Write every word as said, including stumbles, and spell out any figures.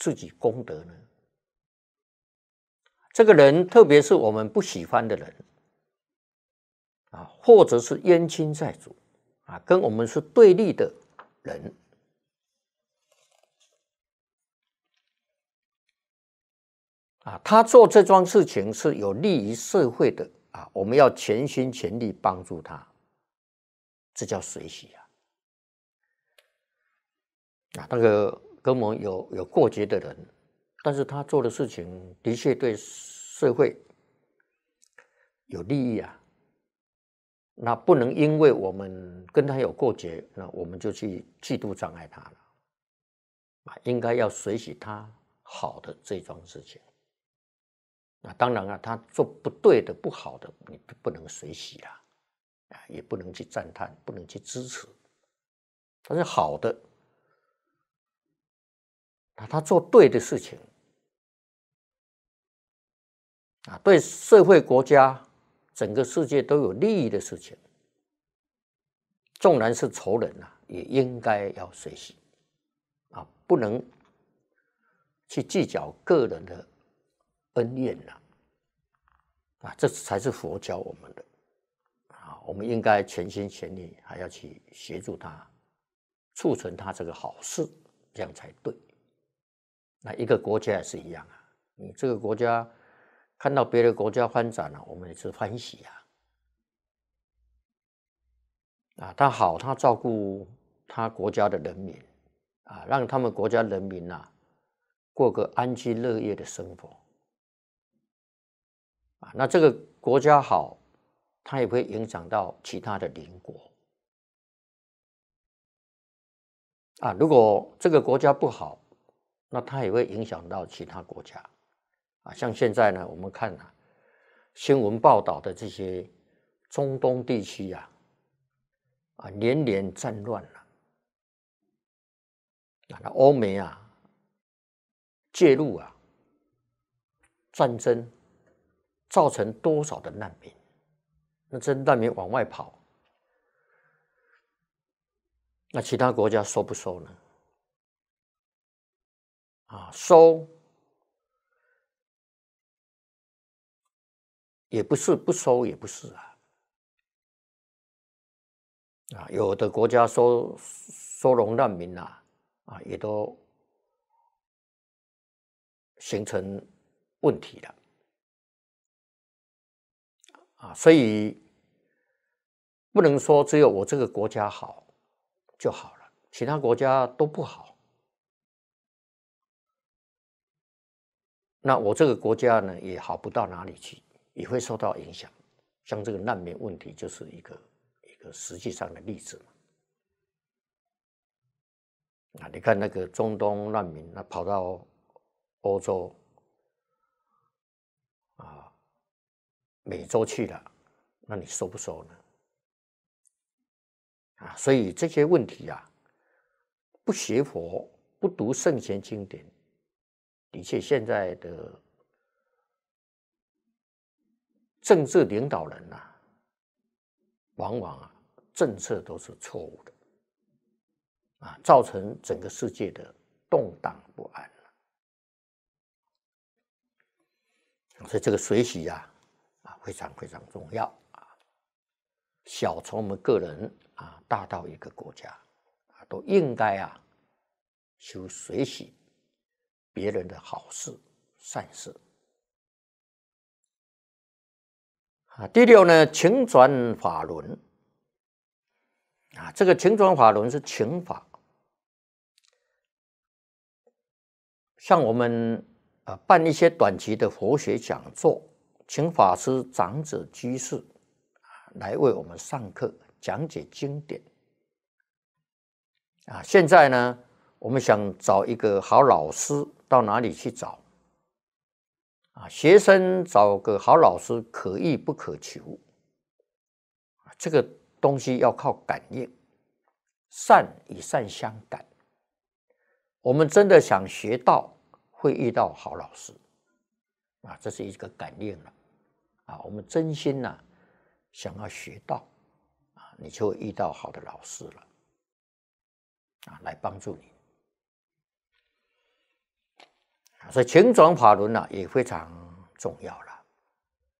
自己功德呢？这个人，特别是我们不喜欢的人啊，或者是冤亲债主啊，跟我们是对立的人啊，他做这桩事情是有利于社会的啊，我们要全心全力帮助他，这叫随喜啊。啊，那个跟我们有有过节的人，但是他做的事情的确对社会有利益啊，那不能因为我们跟他有过节，那我们就去嫉妒障碍他了啊，应该要随喜他好的这桩事情。那当然啊，他做不对的、不好的，你不能随喜啦，啊，也不能去赞叹，不能去支持。但是好的，啊，他做对的事情，啊，对社会、国家、整个世界都有利益的事情，纵然是仇人啊，也应该要随喜，啊，不能去计较个人的恩怨呐，啊，这才是佛教我们的啊，我们应该全心全力，还要去协助他，促成他这个好事，这样才对。那一个国家也是一样啊，你这个国家看到别的国家发展了，我们也是欢喜啊。啊，他好，他照顾他国家的人民啊，让他们国家人民啊过个安居乐业的生活啊。那这个国家好，它也会影响到其他的邻国啊。如果这个国家不好，那它也会影响到其他国家啊。像现在呢，我们看啊，新闻报道的这些中东地区啊，啊，连连战乱了。啊，那欧美啊介入啊，战争造成多少的难民？那这难民往外跑，那其他国家收不收呢？啊，收也不是，不收也不是啊。啊，有的国家收收容难民啊，啊，也都形成问题了。啊，所以不能说只有我这个国家好就好了，其他国家都不好。那我这个国家呢，也好不到哪里去，也会受到影响。像这个难民问题，就是一个一个实际上的例子嘛。啊，你看那个中东难民，那跑到欧洲啊、美洲去了，那你收不收呢？啊，所以这些问题啊，不学佛，不读圣贤经典，的确现在的政治领导人啊，往往啊政策都是错误的，啊，造成整个世界的动荡不安。所以这个随喜啊，啊非常非常重要啊。小从我们个人啊，大到一个国家啊，都应该啊修随喜别人的好事善事。啊，第六呢，情转法轮啊，这个情转法轮是情法，像我们啊办一些短期的佛学讲座，请法师、长者、居士来为我们上课讲解经典啊。现在呢，我们想找一个好老师，到哪里去找？啊，学生找个好老师可遇不可求，这个东西要靠感应，善与善相感。我们真的想学到，会遇到好老师啊，这是一个感应了啊。我们真心呐、啊、想要学到啊，你就会遇到好的老师了啊，来帮助你。 所以请转法轮啊也非常重要了。